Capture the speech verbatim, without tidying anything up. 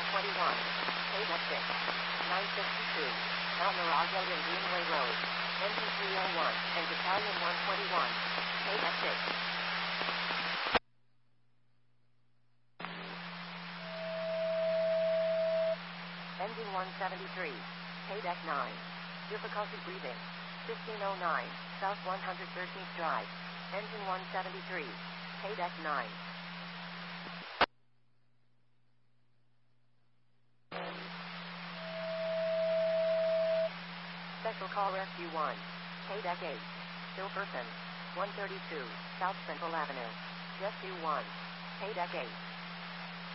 one twenty-one. Pay deck six. nine sixty-two. Mount Mirage and Greenway Road. Engine three oh one and Battalion one twenty-one. Pay deck six. Engine one seventy-three. Pay deck nine. Difficulty breathing. fifteen oh nine. South one hundred thirteenth Drive. Engine one seventy-three. Pay deck nine. Special Call Rescue one. Pay deck eight. Still person. one thirty-two. South Central Avenue. Rescue one. Pay deck eight.